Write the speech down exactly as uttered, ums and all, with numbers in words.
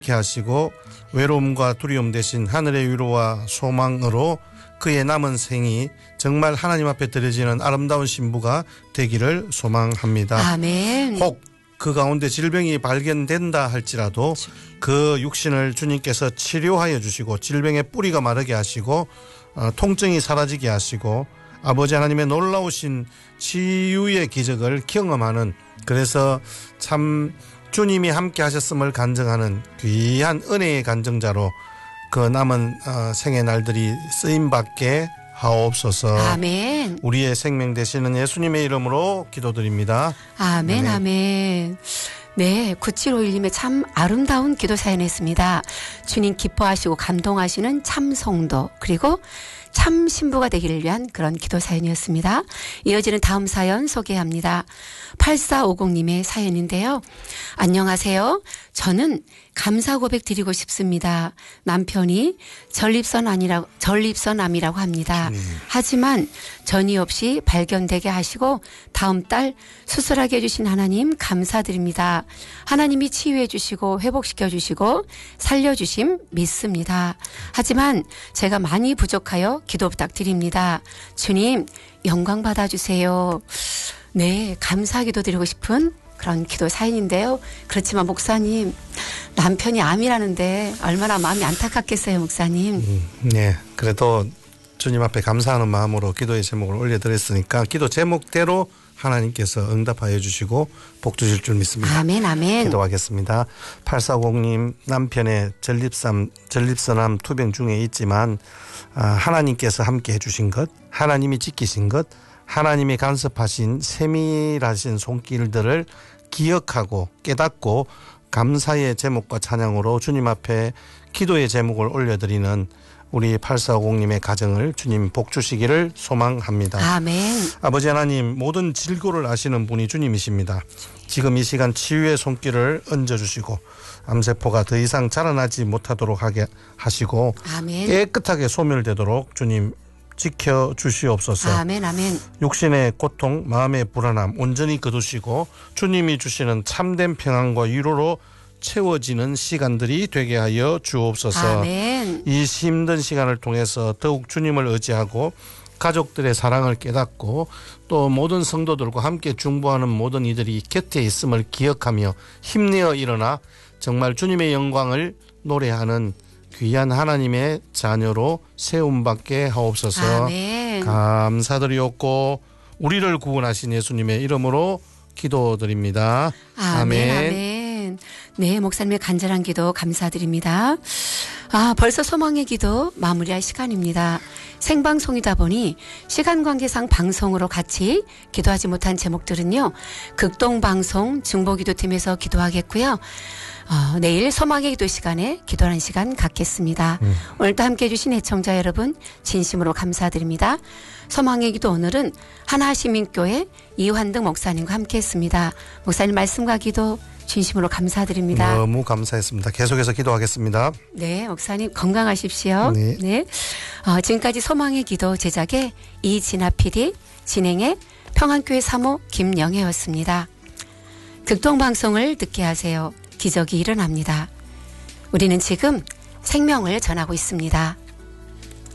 이렇게 하시고 외로움과 두려움 대신 하늘의 위로와 소망으로 그의 남은 생이 정말 하나님 앞에 드려지는 아름다운 신부가 되기를 소망합니다. 아멘. 혹 그 가운데 질병이 발견된다 할지라도 그 육신을 주님께서 치료하여 주시고 질병의 뿌리가 마르게 하시고 어, 통증이 사라지게 하시고 아버지 하나님의 놀라우신 치유의 기적을 경험하는, 그래서 참 주님이 함께 하셨음을 간증하는 귀한 은혜의 간증자로 그 남은 어, 생의 날들이 쓰임받게 하옵소서. 아멘. 우리의 생명 되시는 예수님의 이름으로 기도드립니다. 아멘. 아멘. 아멘. 네, 구칠오일님의 참 아름다운 기도 사연이었습니다. 주님 기뻐하시고 감동하시는 참 성도, 그리고 참 신부가 되기를 위한 그런 기도 사연이었습니다. 이어지는 다음 사연 소개합니다. 팔사오공님의 사연인데요. 안녕하세요. 저는 감사 고백 드리고 싶습니다. 남편이 전립선 아니라 전립선암이라고 합니다. 음. 하지만 전이 없이 발견되게 하시고 다음 달 수술하게 해주신 하나님 감사드립니다. 하나님이 치유해 주시고 회복시켜 주시고 살려주심 믿습니다. 하지만 제가 많이 부족하여 기도 부탁드립니다. 주님 영광 받아주세요. 네, 감사 기도 드리고 싶은 그런 기도 사연인데요. 그렇지만 목사님, 남편이 암이라는데 얼마나 마음이 안타깝겠어요, 목사님. 음, 네, 그래도 주님 앞에 감사하는 마음으로 기도의 제목을 올려드렸으니까 기도 제목대로 하나님께서 응답하여 주시고 복 주실 줄 믿습니다. 아멘, 아멘. 기도하겠습니다. 팔사오공님 남편의 전립선, 전립선암 투병 중에 있지만 하나님께서 함께 해주신 것, 하나님이 지키신 것, 하나님이 간섭하신 세밀하신 손길들을 기억하고 깨닫고 감사의 제목과 찬양으로 주님 앞에 기도의 제목을 올려드리는 우리 팔사오공님의 가정을 주님 복 주시기를 소망합니다. 아멘. 아버지 하나님, 모든 질고를 아시는 분이 주님이십니다. 지금 이 시간 치유의 손길을 얹어주시고 암세포가 더 이상 자라나지 못하도록 하게 하시고 아멘. 깨끗하게 소멸되도록 주님 지켜주시옵소서. 아멘, 아멘. 육신의 고통, 마음의 불안함 온전히 거두시고 주님이 주시는 참된 평안과 위로로 채워지는 시간들이 되게 하여 주옵소서. 아멘. 이 힘든 시간을 통해서 더욱 주님을 의지하고 가족들의 사랑을 깨닫고 또 모든 성도들과 함께 중보하는 모든 이들이 곁에 있음을 기억하며 힘내어 일어나 정말 주님의 영광을 노래하는 귀한 하나님의 자녀로 세움받게 하옵소서. 아멘. 감사드리옵고 우리를 구원하신 예수님의 이름으로 기도드립니다. 아멘. 아멘. 아멘. 네, 목사님의 간절한 기도 감사드립니다. 아, 벌써 소망의 기도 마무리할 시간입니다. 생방송이다 보니 시간 관계상 방송으로 같이 기도하지 못한 제목들은요, 극동방송 중보기도팀에서 기도하겠고요. 어, 내일 소망의 기도 시간에 기도하는 시간 갖겠습니다. 음. 오늘도 함께해 주신 애청자 여러분 진심으로 감사드립니다. 소망의 기도 오늘은 하나시민교회 이환등 목사님과 함께했습니다. 목사님 말씀과 기도 진심으로 감사드립니다. 너무 감사했습니다. 계속해서 기도하겠습니다. 네, 목사님 건강하십시오. 네. 네. 어, 지금까지 소망의 기도 제작의 이진아 피디, 진행의 평안교회 사모 김영애였습니다. 극동방송을 듣게 하세요. 기적이 일어납니다. 우리는 지금 생명을 전하고 있습니다.